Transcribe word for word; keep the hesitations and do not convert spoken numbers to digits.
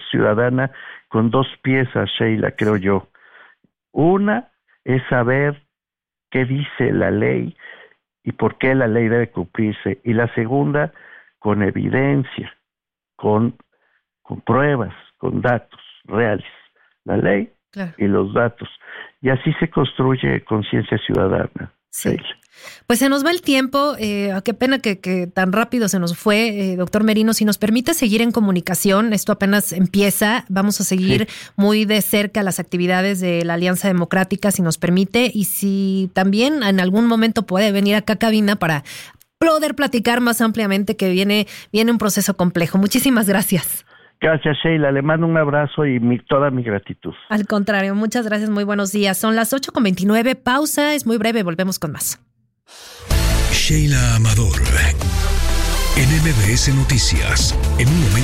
ciudadana con dos piezas, Sheila, creo yo. Una es saber qué dice la ley y por qué la ley debe cumplirse. Y la segunda, con evidencia, con, con pruebas, con datos reales. La ley claro. y los datos. Y así se construye conciencia ciudadana. Sí. Pues se nos va el tiempo, eh, qué pena que, que tan rápido se nos fue, eh, doctor Merino. Si nos permite seguir en comunicación, esto apenas empieza, vamos a seguir sí. muy de cerca las actividades de la Alianza Democrática, si nos permite, y si también en algún momento puede venir acá a cabina para poder platicar más ampliamente, que viene, viene un proceso complejo. Muchísimas gracias. Gracias, Sheila. Le mando un abrazo y mi, toda mi gratitud. Al contrario, muchas gracias. Muy buenos días. Son las ocho con veintinueve. Pausa, es muy breve. Volvemos con más. Sheila Amador, en M B S Noticias. En un momento.